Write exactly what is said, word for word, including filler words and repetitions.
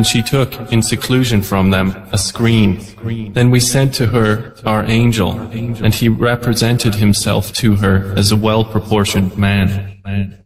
and she took, in seclusion from them, a screen. Then we sent to her our angel, and he represented himself to her as a well-proportioned man.